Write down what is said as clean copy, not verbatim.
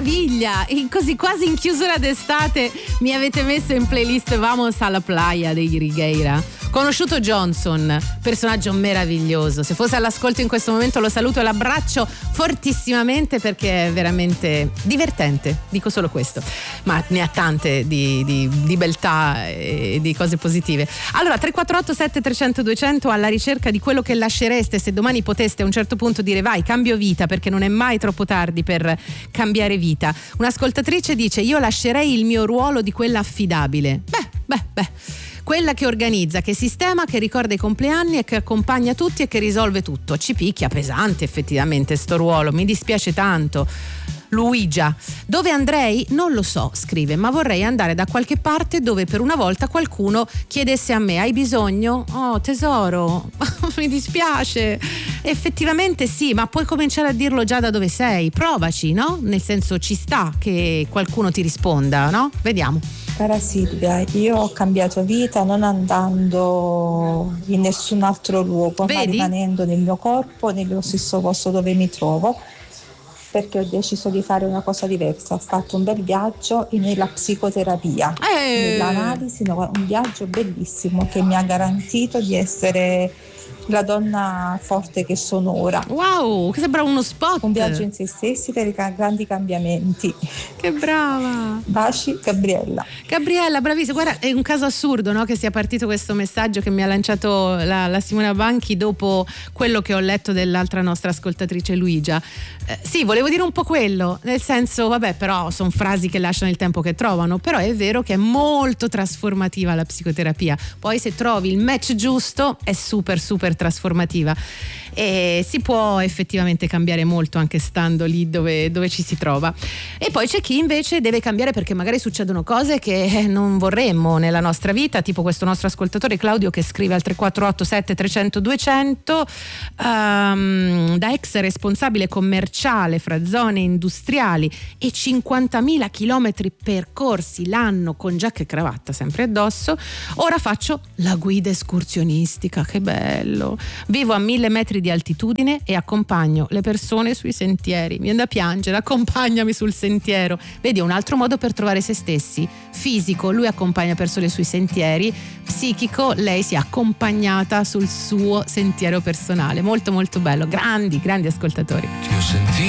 meraviglia! E così quasi in chiusura d'estate mi avete messo in playlist Vamos a la Playa dei Righeira. Conosciuto Johnson, personaggio meraviglioso. Se fosse all'ascolto in questo momento lo saluto e l'abbraccio fortissimamente perché è veramente divertente, dico solo questo, ma ne ha tante di beltà e di cose positive. Allora 348 7300 200 alla ricerca di quello che lascereste se domani poteste a un certo punto dire vai, cambio vita, perché non è mai troppo tardi per cambiare vita. Un'ascoltatrice dice: io lascerei il mio ruolo di quella affidabile. Beh, quella che organizza, che sistema, che ricorda i compleanni e che accompagna tutti e che risolve tutto. Ci picchia pesante effettivamente sto ruolo, mi dispiace tanto. Luigia, dove andrei? Non lo so, scrive, ma vorrei andare da qualche parte dove per una volta qualcuno chiedesse a me: hai bisogno? Oh tesoro, mi dispiace. Effettivamente sì, ma puoi cominciare a dirlo già da dove sei, provaci, no? Nel senso, ci sta che qualcuno ti risponda, no? Vediamo. Cara Silvia, io ho cambiato vita non andando in nessun altro luogo, ma rimanendo nel mio corpo, nello stesso posto dove mi trovo, perché ho deciso di fare una cosa diversa. Ho fatto un bel viaggio nella psicoterapia, nell'analisi, un viaggio bellissimo che mi ha garantito di essere la donna forte che sono ora. Wow, che sembra uno spot. Un viaggio in se stessi per i grandi cambiamenti. Che brava. Baci, Gabriella. Gabriella, bravissima. Guarda, è un caso assurdo, no? Che sia partito questo messaggio che mi ha lanciato la Simona Banchi dopo quello che ho letto dell'altra nostra ascoltatrice Luigia. Sì, volevo dire un po' quello, nel senso, vabbè, però sono frasi che lasciano il tempo che trovano, però è vero che è molto trasformativa la psicoterapia. Poi se trovi il match giusto è super trasformativa e si può effettivamente cambiare molto anche stando lì dove ci si trova. E poi c'è chi invece deve cambiare perché magari succedono cose che non vorremmo nella nostra vita, tipo questo nostro ascoltatore Claudio che scrive al 348 7300 200 da ex responsabile commerciale fra zone industriali e 50.000 chilometri percorsi l'anno con giacca e cravatta sempre addosso, ora faccio la guida escursionistica. Che bello! Vivo a 1000 metri di altitudine e accompagno le persone sui sentieri. Mi viene da piangere, accompagnami sul sentiero. Vedi, è un altro modo per trovare se stessi. Fisico, lui accompagna persone sui sentieri. Psichico, lei si è accompagnata sul suo sentiero personale. Molto bello. Grandi ascoltatori.